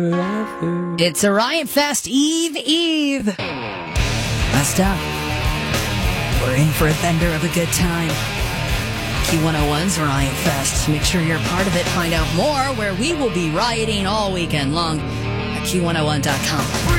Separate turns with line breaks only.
It's a Riot Fest Eve. Last up, we're in for a thunder of a good time. Q101's Riot Fest. Make sure you're part of it. Find out more where we will be rioting all weekend long at Q101.com.